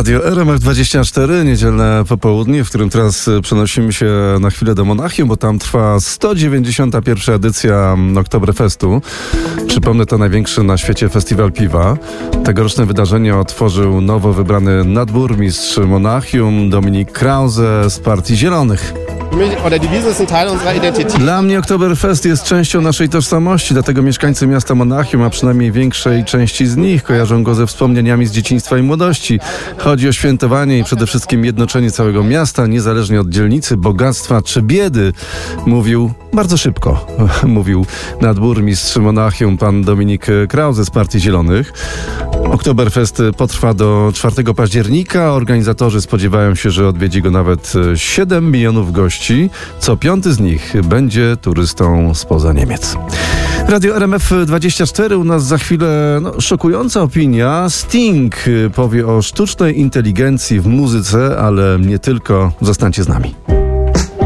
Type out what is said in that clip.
Radio RMF24, niedzielne popołudnie, w którym teraz przenosimy się na chwilę do Monachium, bo tam trwa 191. edycja Oktoberfestu. Przypomnę, to największy na świecie festiwal piwa. Tegoroczne wydarzenie otworzył nowo wybrany nadburmistrz Monachium Dominik Krause z Partii Zielonych. Dla mnie Oktoberfest jest częścią naszej tożsamości, dlatego mieszkańcy miasta Monachium, a przynajmniej większej części z nich, kojarzą go ze wspomnieniami z dzieciństwa i młodości. Chodzi o świętowanie i przede wszystkim jednoczenie całego miasta, niezależnie od dzielnicy, bogactwa czy biedy. Mówił bardzo szybko, mówił nadburmistrz Monachium, pan Dominik Krause z Partii Zielonych. Oktoberfest potrwa do 4 października. Organizatorzy spodziewają się, że odwiedzi go nawet 7 milionów gości. Co 5 z nich będzie turystą spoza Niemiec. Radio RMF24, u nas za chwilę szokująca opinia. Sting powie o sztucznej inteligencji w muzyce, ale nie tylko. Zostańcie z nami.